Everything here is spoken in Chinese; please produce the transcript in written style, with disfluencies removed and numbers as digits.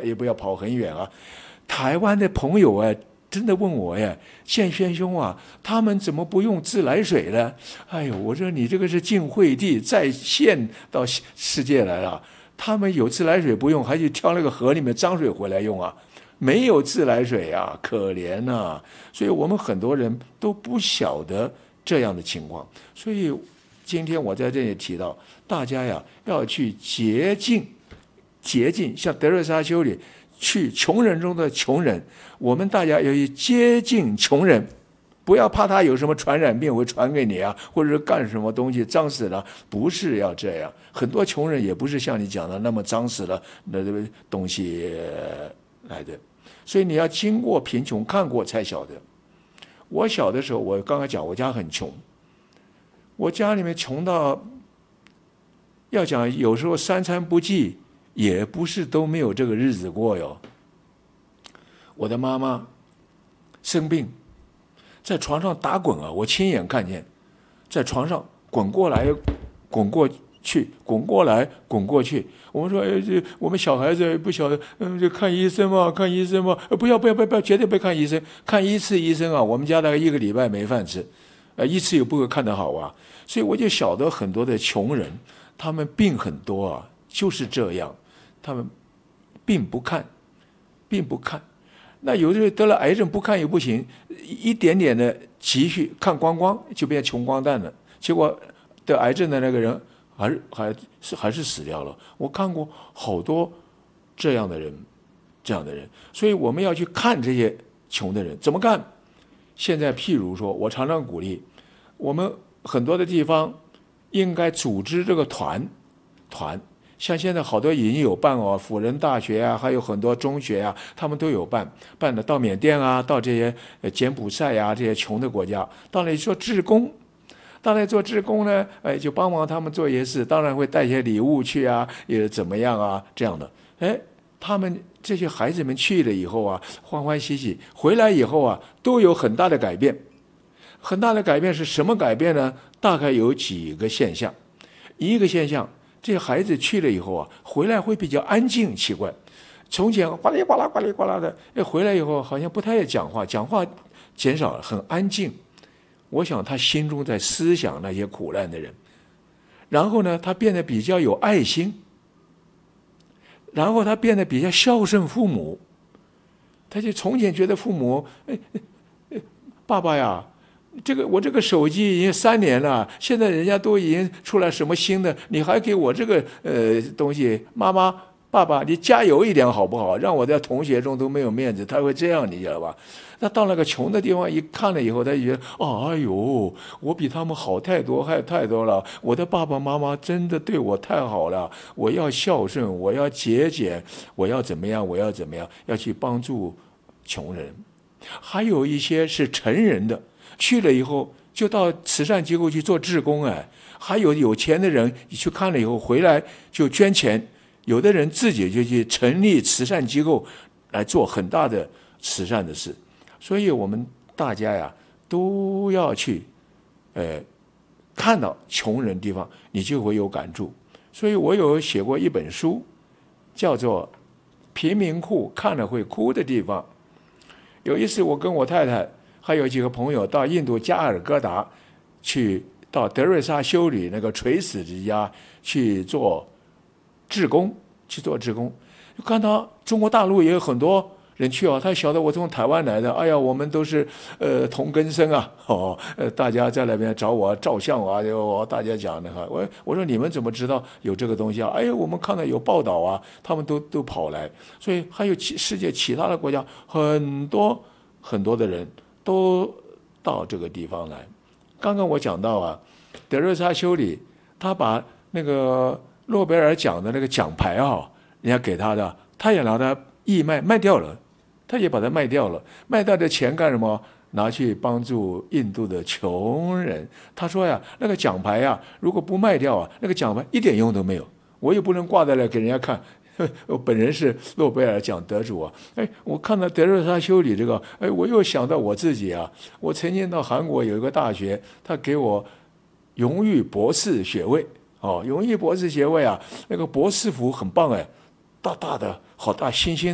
也不要跑很远啊。台湾的朋友啊，真的问我呀，建轩兄啊，他们怎么不用自来水呢？哎呦，我说你这个是晋惠帝再现到世界来了，他们有自来水不用，还去挑那个河里面脏水回来用啊。没有自来水啊，可怜啊！所以我们很多人都不晓得这样的情况。所以今天我在这里提到，大家呀要去洁净，像德瑞莎修女去穷人中的穷人，我们大家要去接近穷人，不要怕他有什么传染病会传给你啊，或者是干什么东西脏死了，不是要这样。很多穷人也不是像你讲的那么脏死了那东西来的，所以你要经过贫穷看过才晓得。我小的时候，我刚才讲我家很穷，我家里面穷到要讲有时候三餐不济，也不是都没有这个日子过哟。我的妈妈生病，在床上打滚啊，我亲眼看见，在床上滚过来滚过去，滚过来滚过去。我们说，我们小孩子不晓得，就看医生嘛，看医生嘛，不要，绝对不看医生，看一次医生啊，我们家大概1个礼拜没饭吃，一次也不会看得好啊。所以我就晓得很多的穷人，他们病很多啊，就是这样，他们病不看。那有的人得了癌症不看也不行，一点点的积蓄看光光就变穷光蛋了，结果得癌症的那个人还是死掉了。我看过好多这样的人，所以我们要去看这些穷的人怎么干。现在譬如说，我常常鼓励我们很多的地方应该组织这个团，像现在好多已经有办哦，辅仁大学啊，还有很多中学啊，他们都有办的，到缅甸啊，到这些柬埔寨啊，这些穷的国家，到那里做志工。到那里做志工呢，就帮忙他们做一些事，当然会带一些礼物去啊，也怎么样啊，这样的。他们这些孩子们去了以后啊，欢欢喜喜回来以后啊，都有很大的改变。很大的改变是什么改变呢？大概有几个现象。一个现象，这些孩子去了以后啊，回来会比较安静，奇怪。从前呱哩呱啦呱哩呱啦的，回来以后好像不太讲话减少了，很安静。我想他心中在思想那些苦难的人，然后呢，他变得比较有爱心，然后他变得比较孝顺父母。他就从前觉得父母，爸爸呀，我这个手机已经3年了，现在人家都已经出来什么新的，你还给我这个东西，妈妈爸爸，你加油一点好不好？让我在同学中都没有面子，他会这样，你知道吧？那到那个穷的地方一看了以后，他就觉得，哎呦，我比他们好太多了。我的爸爸妈妈真的对我太好了，我要孝顺，我要节俭，我要怎么样，要去帮助穷人。还有一些是成人的，去了以后就到慈善机构去做志工。还有钱的人去看了以后回来就捐钱，有的人自己就去成立慈善机构来做很大的慈善的事。所以我们大家呀都要去看到穷人地方，你就会有感触。所以我有写过一本书，叫做《贫民窟看了会哭的地方》。有一次我跟我太太还有几个朋友到印度加尔各答，到德瑞莎修女那个垂死之家去做志工，就看到中国大陆也有很多人去他晓得我从台湾来的，哎呀，我们都是同根生啊，大家在那边找我照相啊，大家讲的哈，我说你们怎么知道有这个东西啊？我们看到有报道啊，他们都跑来，所以还有世界其他的国家很多很多的人都到这个地方来。刚刚我讲到啊，德瑞莎修女她把那个诺贝尔奖的那个奖牌啊，人家给她的，她也拿它义卖掉了。他也把它卖掉了，卖掉的钱干什么？拿去帮助印度的穷人。他说呀，那个奖牌呀，如果不卖掉啊，那个奖牌一点用都没有，我也不能挂在那给人家看。我本人是诺贝尔奖得主啊！我看到德瑞莎修女这个，我又想到我自己啊。我曾经到韩国有一个大学，他给我荣誉博士学位。荣誉博士学位啊，那个博士服很棒大大的，好大，星星